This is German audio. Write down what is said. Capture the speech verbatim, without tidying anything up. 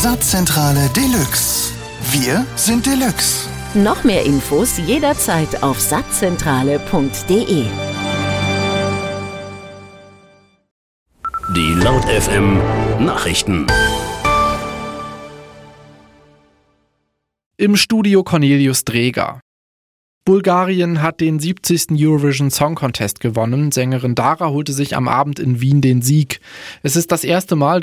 Satzzentrale Deluxe. Wir sind Deluxe. Noch mehr Infos jederzeit auf satzzentrale punkt de. Die Laut F M Nachrichten. Im Studio Cornelius Dreger. Bulgarien hat den siebzigsten Eurovision Song Contest gewonnen. Sängerin Dara holte sich am Abend in Wien den Sieg. Es ist das erste Mal,